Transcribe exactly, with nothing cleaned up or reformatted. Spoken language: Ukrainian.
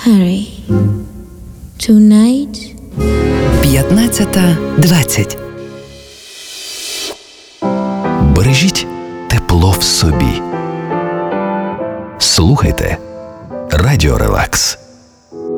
Harry. Tonight. п'ятнадцята двадцять. Бережіть тепло в собі. Слухайте Радіо Релакс.